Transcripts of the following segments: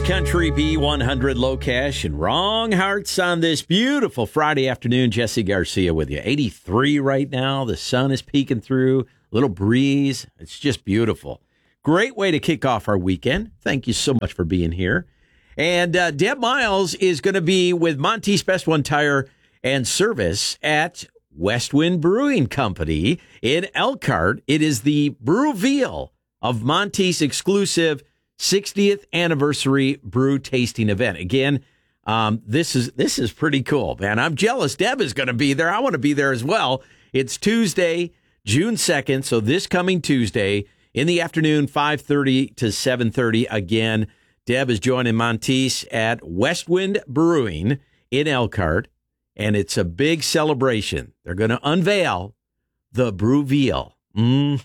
Country B100 Low Cash and Wrong Hearts on this beautiful Friday afternoon. Jesse Garcia with you. 83 right now. The sun is peeking through. Little breeze. It's just beautiful. Great way to kick off our weekend. Thank you so much for being here. And Deb Miles is going to be with Monteith's Best One Tire and Service at Westwind Brewing Company in Elkhart. It is the Brewville of Monteith's exclusive 60th anniversary brew tasting event. Again, this is pretty cool, man. I'm jealous. Deb is going to be there. I want to be there as well. It's Tuesday, June 2nd. So this coming Tuesday in the afternoon, 5:30 to 7:30. Again, Deb is joining Monteith's at Westwind Brewing in Elkhart, and it's a big celebration. They're going to unveil the Brewville. And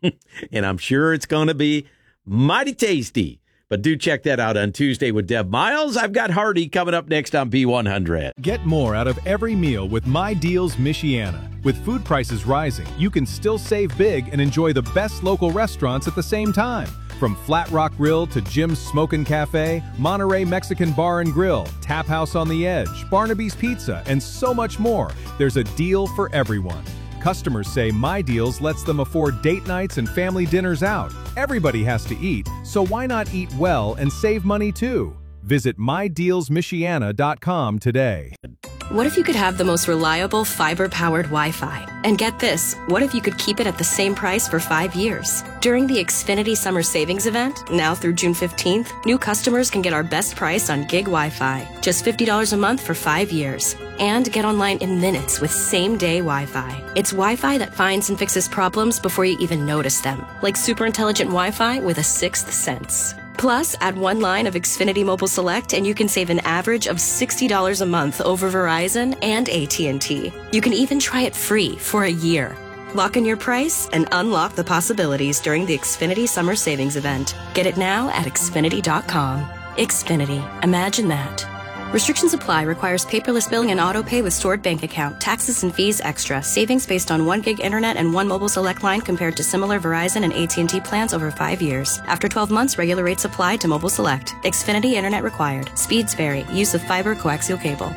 I'm sure it's going to be mighty tasty. But do check that out on Tuesday with Deb Miles. I've got Hardy coming up next on B100. Get more out of every meal with My Deals Michiana. With food prices rising, you can still save big and enjoy the best local restaurants at the same time. From Flat Rock Grill to Jim's Smokin' Cafe, Monterey Mexican Bar and Grill, Tap House on the Edge, Barnaby's Pizza, and so much more. There's a deal for everyone. Customers say My Deals lets them afford date nights and family dinners out. Everybody has to eat, so why not eat well and save money too? Visit MyDealsMichiana.com today. What if you could have the most reliable fiber-powered Wi-Fi? And get this, what if you could keep it at the same price for 5 years? During the Xfinity Summer Savings Event, now through June 15th, new customers can get our best price on gig Wi-Fi, just $50 a month for 5 years. And get online in minutes with same-day Wi-Fi. It's Wi-Fi that finds and fixes problems before you even notice them, like super intelligent Wi-Fi with a sixth sense. Plus, add one line of Xfinity Mobile Select and you can save an average of $60 a month over Verizon and AT&T. You can even try it free for a year. Lock in your price and unlock the possibilities during the Xfinity Summer Savings Event. Get it now at Xfinity.com. Xfinity. Imagine that. Restrictions apply. Requires paperless billing and auto pay with stored bank account. Taxes and fees extra. Savings based on 1 gig internet and 1 mobile select line compared to similar Verizon and AT&T plans over 5 years. After 12 months, regular rates apply to mobile select. Xfinity internet required. Speeds vary. Use of fiber coaxial cable.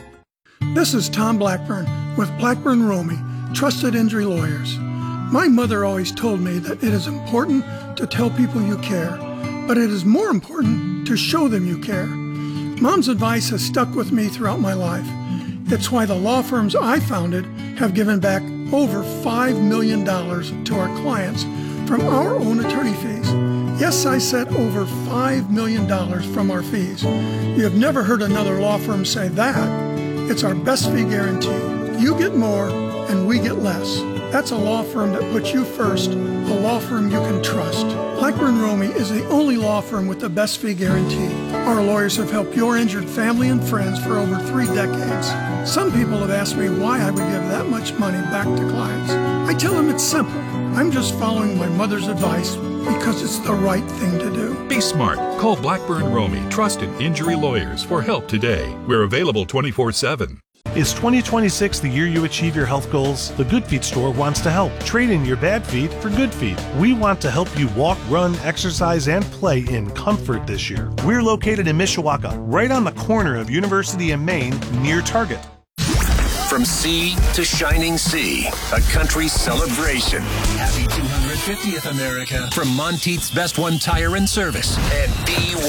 This is Tom Blackburn with Blackburn Romy, trusted injury lawyers. My mother always told me that it is important to tell people you care, but it is more important to show them you care. Mom's advice has stuck with me throughout my life. It's why the law firms I founded have given back over $5 million to our clients from our own attorney fees. Yes, I said over $5 million from our fees. You have never heard another law firm say that. It's our best fee guarantee. You get more and we get less. That's a law firm that puts you first, a law firm you can trust. Blackburn Romy is the only law firm with the best fee guarantee. Our lawyers have helped your injured family and friends for over 3 decades. Some people have asked me why I would give that much money back to clients. I tell them it's simple. I'm just following my mother's advice because it's the right thing to do. Be smart. Call Blackburn Romy, trusted injury lawyers, for help today. We're available 24/7. Is 2026 the year you achieve your health goals? The Good Feet store wants to help. Trade in your bad feet for good feet. We want to help you walk, run, exercise, and play in comfort this year. We're located in Mishawaka, right on the corner of University and Main, near Target. From sea to shining sea, a country celebration. Happy 250th America. From Monteith's Best One Tire and Service and B1.